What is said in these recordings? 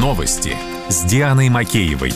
Новости с Дианой Макеевой.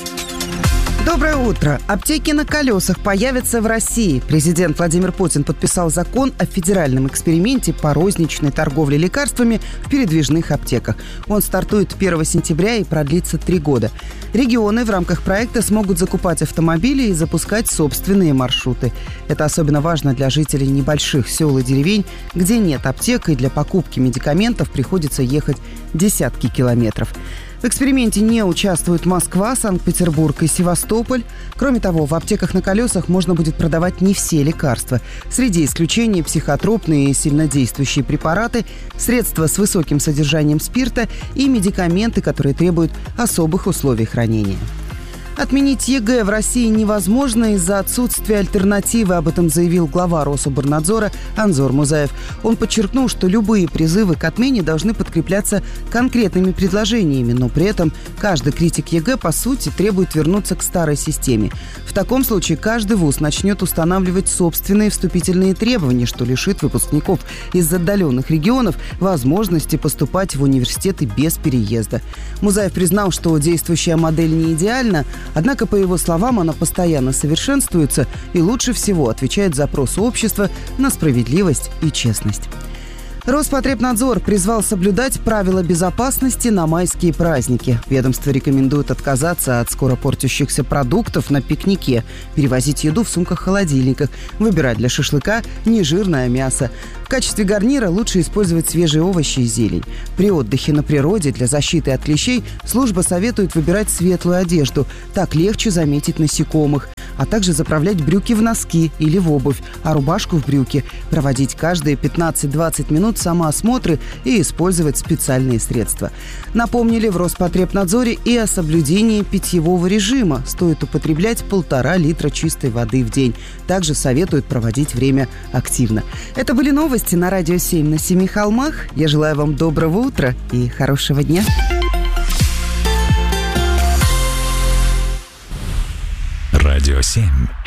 Доброе утро. Аптеки на колесах появятся в России. Президент Владимир Путин подписал закон о федеральном эксперименте по розничной торговле лекарствами в передвижных аптеках. Он стартует 1 сентября и продлится 3 года. Регионы в рамках проекта смогут закупать автомобили и запускать собственные маршруты. Это особенно важно для жителей небольших сел и деревень, где нет аптек, и для покупки медикаментов приходится ехать десятки километров. В эксперименте не участвуют Москва, Санкт-Петербург и Севастополь. Кроме того, в аптеках на колесах можно будет продавать не все лекарства. Среди исключений психотропные и сильнодействующие препараты, средства с высоким содержанием спирта и медикаменты, которые требуют особых условий хранения. Отменить ЕГЭ в России невозможно из-за отсутствия альтернативы. Об этом заявил глава Рособорнадзора Анзор Музаев. Он подчеркнул, что любые призывы к отмене должны подкрепляться конкретными предложениями, но при этом каждый критик ЕГЭ, по сути, требует вернуться к старой системе. В таком случае каждый вуз начнет устанавливать собственные вступительные требования, что лишит выпускников из отдаленных регионов возможности поступать в университеты без переезда. Музаев признал, что действующая модель не идеальна, однако, по его словам, она постоянно совершенствуется и лучше всего отвечает запросу общества на справедливость и честность. Роспотребнадзор призвал соблюдать правила безопасности на майские праздники. Ведомство рекомендует отказаться от скоро портящихся продуктов на пикнике, перевозить еду в сумках-холодильниках, выбирать для шашлыка нежирное мясо. В качестве гарнира лучше использовать свежие овощи и зелень. При отдыхе на природе для защиты от клещей служба советует выбирать светлую одежду. Так легче заметить насекомых. А также заправлять брюки в носки или в обувь, а рубашку в брюки. Проводить каждые 15-20 минут самоосмотры и использовать специальные средства. Напомнили в Роспотребнадзоре и о соблюдении питьевого режима. Стоит употреблять 1,5 литра чистой воды в день. Также советуют проводить время активно. Это были новости на Радио 7 на Семи холмах. Я желаю вам доброго утра и хорошего дня. Радио 7.